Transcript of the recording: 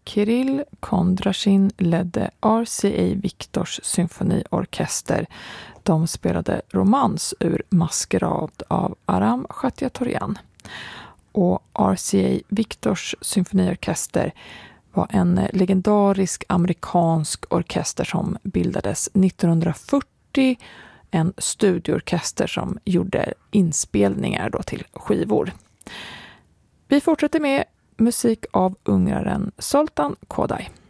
Kirill Kondrashin ledde RCA Victors symfoniorkester. De spelade romans ur Maskerad av Aram Khatiatorian. Och RCA Victors symfoniorkester var en legendarisk amerikansk orkester som bildades 1940. En studieorkester som gjorde inspelningar då till skivor. Vi fortsätter med musik av ungraren Zoltán Kodály.